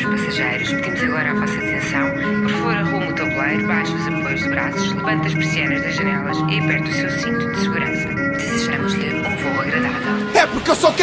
passageiros, pedimos agora a vossa atenção. Por favor, arrume o tabuleiro, baixe os apoios de braços, levante as persianas das janelas e aperte o seu cinto de segurança. Desejamos-lhe um voo agradável. É porque eu só quero